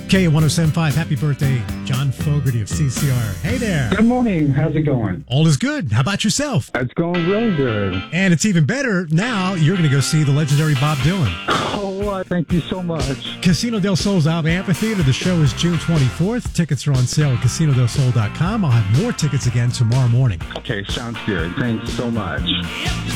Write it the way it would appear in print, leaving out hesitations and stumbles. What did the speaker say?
K1075, happy birthday, John Fogerty of CCR. Hey there. Good morning. How's it going? All is good. How about yourself? It's going really good. And it's even better now. You're going to go see the legendary Bob Dylan. Oh, thank you so much. Casino del Sol's Alba Amphitheater. The show is June 24th. Tickets are on sale at casinodelsol.com. I'll have more tickets again tomorrow morning. Okay, sounds good. Thanks so much.